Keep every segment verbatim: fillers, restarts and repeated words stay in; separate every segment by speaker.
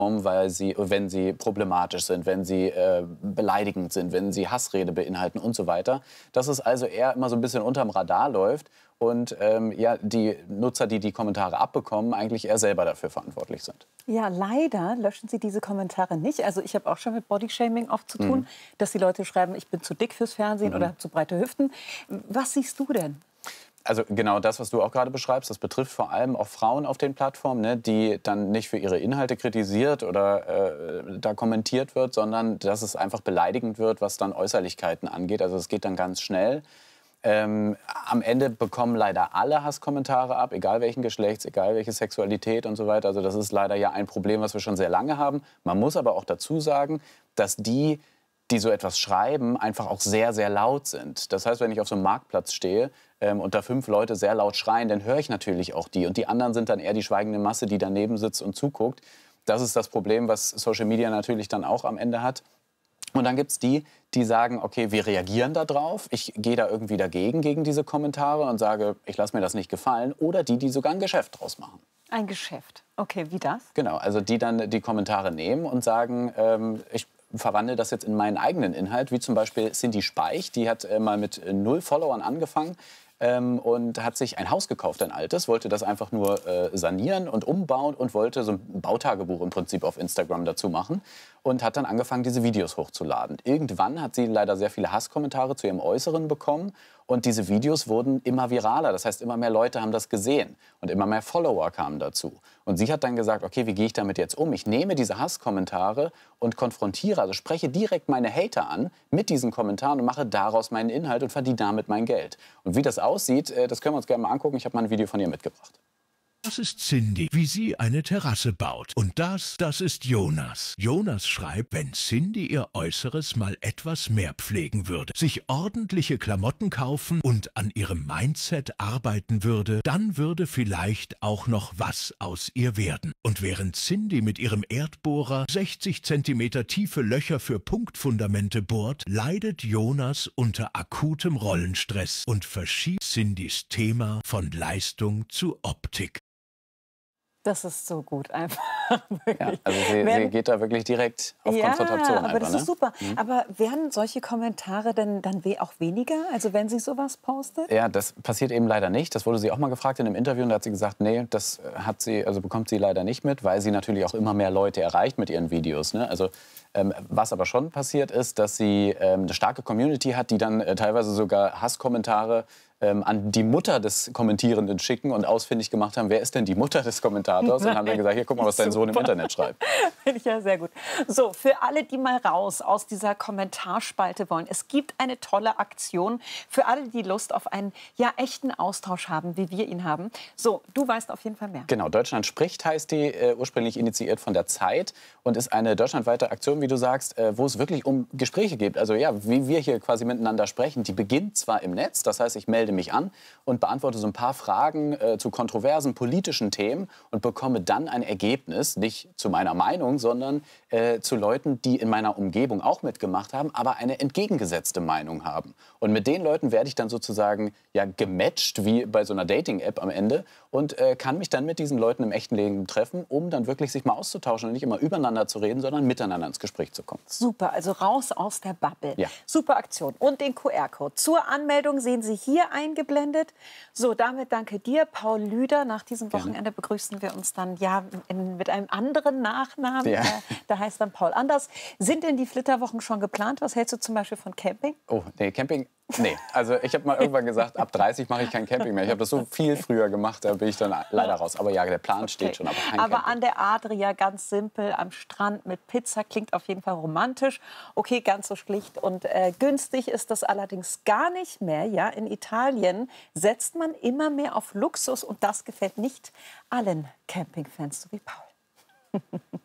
Speaker 1: weil sie, wenn sie problematisch sind, wenn sie äh, beleidigend sind, wenn sie Hassrede beinhalten und so weiter. Dass es also eher immer so ein bisschen unterm Radar läuft und ähm, ja, die Nutzer, die die Kommentare abbekommen, eigentlich eher selber dafür verantwortlich sind.
Speaker 2: Ja, leider löschen Sie diese Kommentare nicht. Also ich habe auch schon mit Bodyshaming oft zu tun,
Speaker 1: Mhm.
Speaker 2: dass die Leute schreiben, ich bin zu dick fürs Fernsehen
Speaker 1: Mhm.
Speaker 2: oder habe zu breite Hüften. Was siehst du denn?
Speaker 1: Also genau das, was du auch gerade beschreibst, das betrifft vor allem auch Frauen auf den Plattformen, ne, die dann nicht für ihre Inhalte kritisiert oder äh, da kommentiert wird, sondern dass es einfach beleidigend wird, was dann Äußerlichkeiten angeht. Also es geht dann ganz schnell. Ähm, am Ende bekommen leider alle Hasskommentare ab, egal welchen Geschlechts, egal welche Sexualität und so weiter. Also das ist leider ja ein Problem, was wir schon sehr lange haben. Man muss aber auch dazu sagen, dass die, die so etwas schreiben, einfach auch sehr, sehr laut sind. Das heißt, wenn ich auf so einem Marktplatz stehe ähm, und da fünf Leute sehr laut schreien, dann höre ich natürlich auch die. Und die anderen sind dann eher die schweigende Masse, die daneben sitzt und zuguckt. Das ist das Problem, was Social Media natürlich dann auch am Ende hat. Und dann gibt es die, die sagen, okay, wir reagieren da drauf, ich gehe da irgendwie dagegen, gegen diese Kommentare und sage, ich lasse mir das nicht gefallen. Oder die, die sogar ein Geschäft draus machen.
Speaker 2: Ein Geschäft. Okay, wie das?
Speaker 1: Genau, also die dann die Kommentare nehmen und sagen, ähm, ich verwandle das jetzt in meinen eigenen Inhalt, wie zum Beispiel Cindy Speich, die hat äh, mal mit null Followern angefangen. Ähm, und hat sich ein Haus gekauft, ein altes, wollte das einfach nur äh, sanieren und umbauen und wollte so ein Bautagebuch im Prinzip auf Instagram dazu machen und hat dann angefangen, diese Videos hochzuladen. Irgendwann hat sie leider sehr viele Hasskommentare zu ihrem Äußeren bekommen und diese Videos wurden immer viraler. Das heißt, immer mehr Leute haben das gesehen und immer mehr Follower kamen dazu. Und sie hat dann gesagt, okay, wie gehe ich damit jetzt um? Ich nehme diese Hasskommentare und konfrontiere, also spreche direkt meine Hater an mit diesen Kommentaren und mache daraus meinen Inhalt und verdiene damit mein Geld. Und wie das aussieht, äh, das können wir uns gerne mal angucken. Ich habe mal ein Video von ihr mitgebracht.
Speaker 3: Das ist Cindy, wie sie eine Terrasse baut. Und das, das ist Jonas. Jonas schreibt, wenn Cindy ihr Äußeres mal etwas mehr pflegen würde, sich ordentliche Klamotten kaufen und an ihrem Mindset arbeiten würde, dann würde vielleicht auch noch was aus ihr werden. Und während Cindy mit ihrem Erdbohrer sechzig Zentimeter tiefe Löcher für Punktfundamente bohrt, leidet Jonas unter akutem Rollenstress und verschiebt Cindys Thema von Leistung zu Optik.
Speaker 2: Das ist so gut einfach.
Speaker 1: Ja, also sie, sie geht da wirklich direkt auf
Speaker 2: ja,
Speaker 1: Konfrontation.
Speaker 2: aber
Speaker 1: einfach,
Speaker 2: das
Speaker 1: ne?
Speaker 2: ist super.
Speaker 1: Mhm.
Speaker 2: Aber werden solche Kommentare denn dann we auch weniger? Also wenn sie sowas postet?
Speaker 1: Ja, das passiert eben leider nicht. Das wurde sie auch mal gefragt in einem Interview und da hat sie gesagt, nee, das hat sie, also bekommt sie leider nicht mit, weil sie natürlich auch immer mehr Leute erreicht mit ihren Videos. Ne? Also ähm, was aber schon passiert ist, dass sie ähm, eine starke Community hat, die dann äh, teilweise sogar Hasskommentare ähm, an die Mutter des Kommentierenden schicken und ausfindig gemacht haben, wer ist denn die Mutter des Kommentators? Und haben dann gesagt, hier, guck mal, was dein Sohn im Internet schreibt.
Speaker 2: Finde ich ja sehr gut. So, für alle, die mal raus aus dieser Kommentarspalte wollen, es gibt eine tolle Aktion für alle, die Lust auf einen ja, echten Austausch haben, wie wir ihn haben. So, du weißt auf jeden Fall mehr.
Speaker 1: Genau, Deutschland spricht heißt die, äh, ursprünglich initiiert von der Zeit und ist eine deutschlandweite Aktion, wie du sagst, äh, wo es wirklich um Gespräche geht. Also ja, wie wir hier quasi miteinander sprechen. Die beginnt zwar im Netz, das heißt, ich melde mich an und beantworte so ein paar Fragen äh, zu kontroversen politischen Themen und bekomme dann ein Ergebnis, nicht zu meiner Meinung, sondern äh, zu Leuten, die in meiner Umgebung auch mitgemacht haben, aber eine entgegengesetzte Meinung haben. Und mit den Leuten werde ich dann sozusagen ja gematcht, wie bei so einer Dating-App am Ende und äh, kann mich dann mit diesen Leuten im echten Leben treffen, um dann wirklich sich mal auszutauschen und nicht immer übereinander zu reden, sondern miteinander ins Gespräch zu kommen.
Speaker 2: Super, also raus aus der Bubble.
Speaker 1: Ja.
Speaker 2: Super Aktion. Und den Q R-Code zur Anmeldung sehen Sie hier eingeblendet. So, damit danke dir, Paul Lüder. Nach diesem Wochenende begrüßen wir uns dann ja in, mit einem anderen Nachnamen.
Speaker 1: Ja.
Speaker 2: Äh, der heißt dann Paul anders. Sind denn die Flitterwochen schon geplant? Was hältst du zum Beispiel von Camping?
Speaker 1: Oh, nee, Camping, nee. Also ich habe mal irgendwann gesagt, ab dreißig mache ich kein Camping mehr. Ich habe das so viel früher gemacht, da bin ich dann leider raus. Aber ja, der Plan steht
Speaker 2: Okay.
Speaker 1: schon, aber kein
Speaker 2: Aber
Speaker 1: Camping.
Speaker 2: an der Adria, ganz simpel, am Strand mit Pizza, klingt auf jeden Fall romantisch. Okay, ganz so schlicht und äh, günstig ist das allerdings gar nicht mehr. Ja, in Italien setzt man immer mehr auf Luxus und das gefällt nicht allen Campingfans, so wie Paul.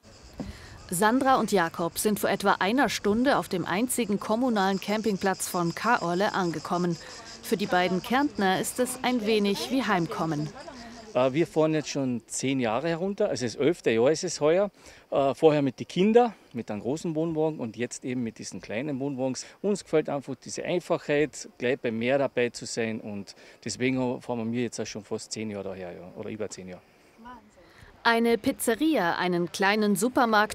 Speaker 4: Sandra und Jakob sind vor etwa einer Stunde auf dem einzigen kommunalen Campingplatz von Caorle angekommen. Für die beiden Kärntner ist es ein wenig wie Heimkommen.
Speaker 5: Wir fahren jetzt schon zehn Jahre herunter, also das elfte Jahr ist es heuer. Vorher mit den Kindern, mit einem großen Wohnwagen und jetzt eben mit diesen kleinen Wohnwagens. Uns gefällt einfach diese Einfachheit, gleich beim Meer dabei zu sein und deswegen fahren wir jetzt auch schon fast zehn Jahre daher, ja, oder über zehn Jahre.
Speaker 4: Eine Pizzeria, einen kleinen Supermarkt